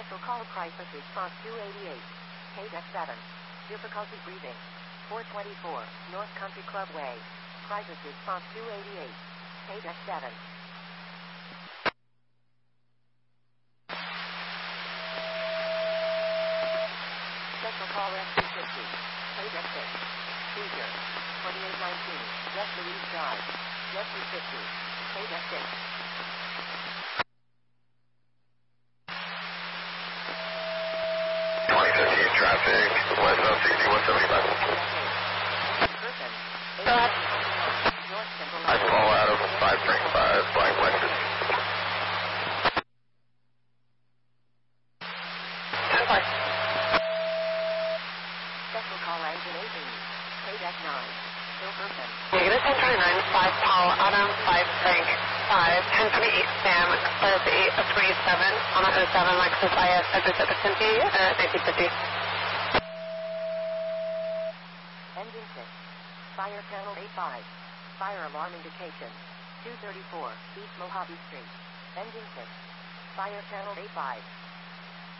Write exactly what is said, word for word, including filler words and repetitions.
Special call crisis response two eighty-eight. K deck seven. Difficulty breathing. four twenty-four, North Country Club Way. Crisis response two eighty-eight. K deck seven. Special call S three fifty. K deck six. Seizure. twenty-eight nineteen, West Louise Drive. Jet two fifty. K deck six. twenty fifteen traffic, west of sixty-one seventy-five. Person. Go ahead. North Central I call out of five three five, flying Lexus. ten four. Special call engine eighteen. K deck nine. Still person. Negative ten twenty-nine, five Paul, Autumn, five Frank, five, ten twenty-eight Sam, Class eight of twenty-seven, on a oh seven Lexus I S, exit at Vicente, uh, nineteen fifty. Engine six. Fire channel eighty-five. Fire alarm indication. two thirty-four, East Mojave Street. Engine six. Fire channel eighty-five.